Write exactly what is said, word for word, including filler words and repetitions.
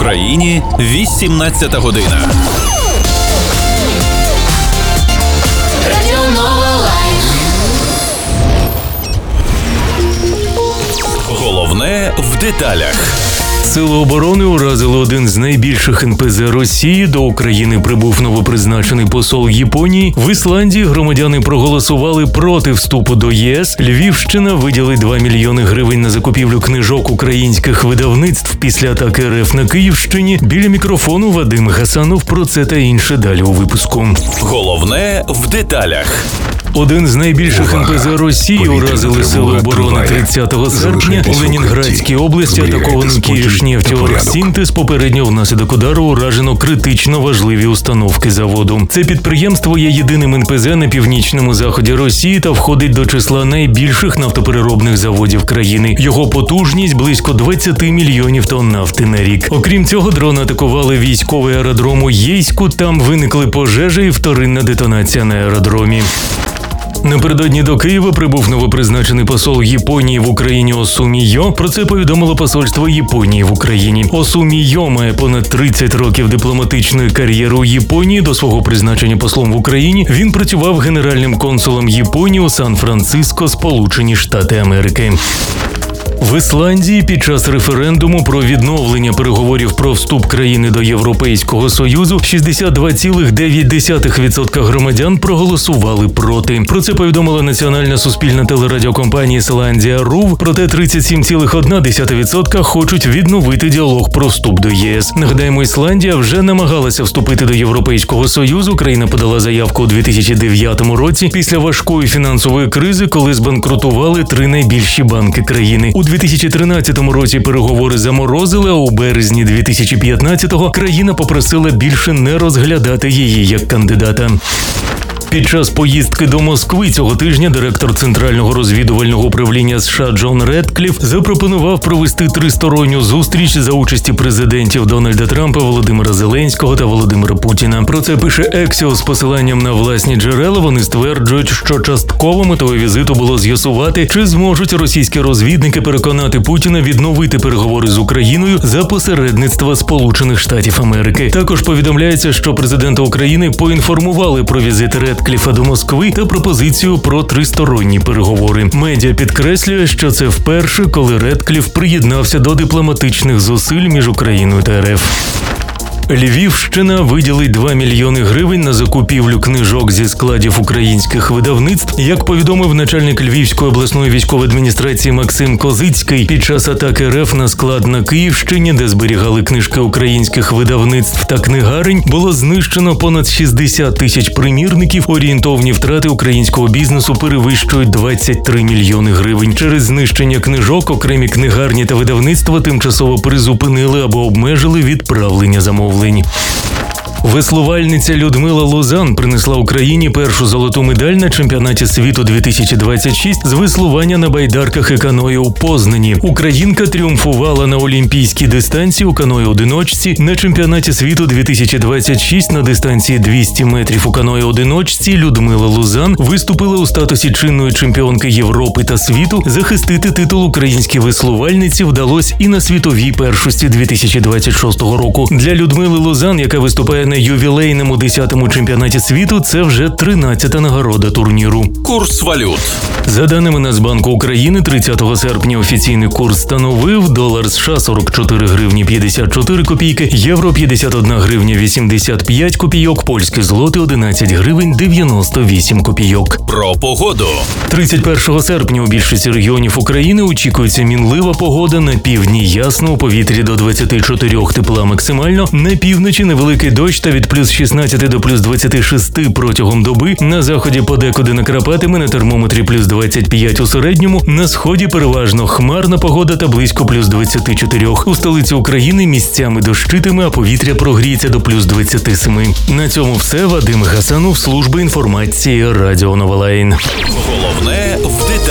Україні вісімнадцята година. Головне в деталях. Сили оборони уразили один з найбільших ен пе зет Росії. До України прибув новопризначений посол Японії. В Ісландії громадяни проголосували проти вступу до є ес. Львівщина виділить два мільйони гривень на закупівлю книжок українських видавництв після атаки ер еф на Київщині. Біля мікрофону Вадим Гасанов. Про це та інше далі у випуску. Головне в деталях. Один з найбільших ен пе зет Росії уразили сили оборони тридцятого серпня. У Ленінградській області атакований Київшнефтеоргсінтез. Попередньо внаслідок удару уражено критично важливі установки заводу. Це підприємство є єдиним ен пе зет на північному заході Росії та входить до числа найбільших нафтопереробних заводів країни. Його потужність близько двадцять мільйонів тонн нафти на рік. Окрім цього, дрони атакували військовий аеродром у Єйську. Там виникли пожежі і вторинна детонація на аеродромі. Напередодні до Києва прибув новопризначений посол Японії в Україні Осу Мійо. Про це повідомило посольство Японії в Україні. Осу Мійо має понад тридцять років дипломатичної кар'єри у Японії. До свого призначення послом в Україні він працював генеральним консулом Японії у Сан-Франциско, Сполучені Штати Америки. В Ісландії під час референдуму про відновлення переговорів про вступ країни до Європейського Союзу шістдесят два цілих дев'ять десятих відсотка громадян проголосували проти. Про це повідомила національна суспільна телерадіокомпанія «Ісландія РУВ». Проте тридцять сім цілих одна десята відсотка хочуть відновити діалог про вступ до є ес. Нагадаємо, Ісландія вже намагалася вступити до Європейського Союзу. Країна подала заявку у дві тисячі дев'ятому році після важкої фінансової кризи, коли збанкрутували три найбільші банки країни. У дві тисячі тринадцятому році переговори заморозили, а у березні дві тисячі п'ятнадцятого країна попросила більше не розглядати її як кандидата. Під час поїздки до Москви цього тижня директор Центрального розвідувального управління США Джон Редкліф запропонував провести тристоронню зустріч за участі президентів Дональда Трампа, Володимира Зеленського та Володимира Путіна. Про це пише Ексіос з посиланням на власні джерела. Вони стверджують, що частково метою візиту було з'ясувати, чи зможуть російські розвідники переконати Путіна відновити переговори з Україною за посередництва Сполучених Штатів Америки. Також повідомляється, що президента України поінформували про візит Редкліфа Кліфа до Москви та пропозицію про тристоронні переговори. Медіа підкреслює, що це вперше, коли Редкліф приєднався до дипломатичних зусиль між Україною та ер еф. Львівщина виділить два мільйони гривень на закупівлю книжок зі складів українських видавництв. Як повідомив начальник Львівської обласної військової адміністрації Максим Козицький, під час атаки ер еф на склад на Київщині, де зберігали книжки українських видавництв та книгарень, було знищено понад шістдесят тисяч примірників. Орієнтовні втрати українського бізнесу перевищують двадцять три мільйони гривень. Через знищення книжок окремі книгарні та видавництва тимчасово призупинили або обмежили відправлення замовлень. Веслувальниця Людмила Лузан принесла Україні першу золоту медаль на чемпіонаті світу дві тисячі двадцять шість з веслування на байдарках і каної у Познані. Українка тріумфувала на олімпійській дистанції у каної-одиночці. На чемпіонаті світу дві тисячі двадцять шість на дистанції двісті метрів у каної-одиночці Людмила Лузан виступила у статусі чинної чемпіонки Європи та світу. Захистити титул українській веслувальниці вдалося і на світовій першості дві тисячі двадцять шостого року. Для Людмили Лузан, яка виступає на ювілейному десятому чемпіонаті світу, це вже тринадцята нагорода турніру. Курс валют. За даними Нацбанку України, тридцятого серпня офіційний курс становив: долар США сорок чотири гривні п'ятдесят чотири копійки, євро п'ятдесят одна гривня вісімдесят п'ять копійок, польські злоти одинадцять гривень дев'яносто вісім копійок. Про погоду. тридцять першого серпня у більшості регіонів України очікується мінлива погода. На півдні ясно, у повітрі до двадцяти чотирьох тепла максимально, на півночі невеликий дощ та від плюс шістнадцяти до плюс двадцяти шести протягом доби. На заході подекуди накрапатиме, на термометрі плюс двадцять п'ять у середньому. На сході переважно хмарна погода та близько плюс двадцяти чотирьох. У столиці України місцями дощитиме, а повітря прогріється до плюс двадцяти семи. На цьому все. Вадим Гасанов, служба інформації Радіо Новолайн. Головне в деталях.